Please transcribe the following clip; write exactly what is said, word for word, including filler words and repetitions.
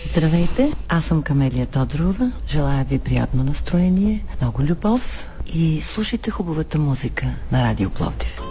Здравейте, аз съм Камелия Тодорова. Желая ви приятно настроение, много любов и слушайте хубавата музика на Радио Пловдив.